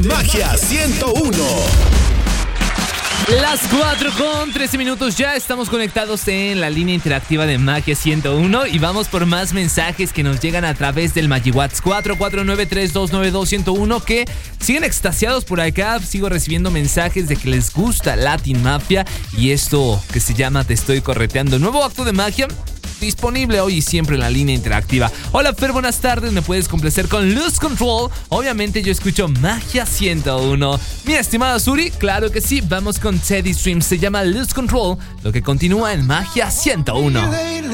Magia 101. Las 4:13 ya estamos conectados en la línea interactiva de Magia 101 y vamos por más mensajes que nos llegan a través del MagiWhat's 449-3292-101 que siguen extasiados por acá. Sigo recibiendo mensajes de que les gusta Latin Mafia y esto que se llama Te Estoy Correteando. Nuevo acto de magia disponible hoy y siempre en la línea interactiva. Hola Fer, buenas tardes, me puedes complacer con Lose Control. Obviamente yo escucho Magia 101. Mi estimada Suri, claro que sí, vamos con Teddy Stream, se llama Lose Control, lo que continúa en Magia 101.